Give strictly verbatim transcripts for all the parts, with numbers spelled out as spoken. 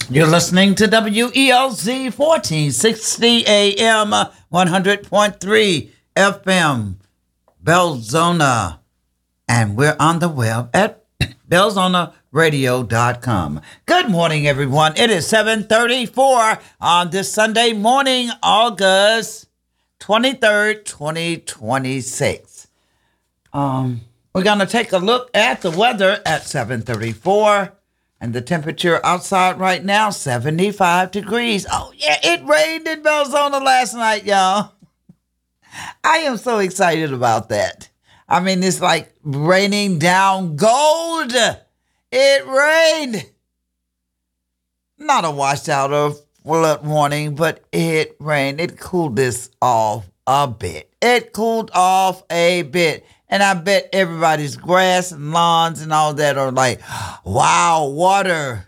You're listening to W E L Z fourteen sixty A M, one hundred point three F M, Belzona. And we're on the web at belzona radio dot com. Good morning, everyone. It is seven thirty-four on this Sunday morning, August twenty-third, twenty twenty-six. Um, we're going to take a look at the weather at seven thirty-four. And the temperature outside right now, seventy-five degrees. Oh, yeah, it rained in Belzona last night, y'all. I am so excited about that. I mean, it's like raining down gold. It rained. Not a washout or flood warning, but it rained. It cooled this off a bit. It cooled off a bit. And I bet everybody's grass and lawns and all that are like, wow, water.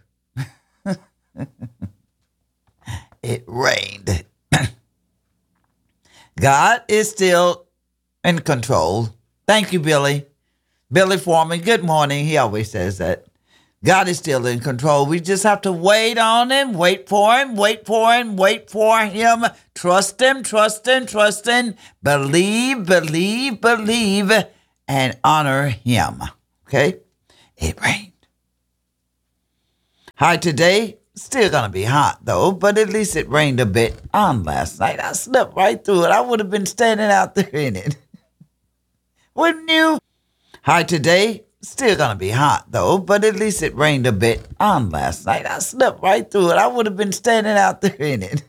It rained. God is still in control. Thank you, Billy. Billy Foreman, good morning. He always says that. God is still in control. We just have to wait on him, wait for him, wait for him, wait for him. Trust him, trust him, trust him. Believe, believe, believe, and honor him. Okay? It rained. High today, still going to be hot, though, but at least it rained a bit on last night. I slept right through it. I would have been standing out there in it. Wouldn't you? High today, still going to be hot, though, but at least it rained a bit on last night. I slept right through it. I would have been standing out there in it.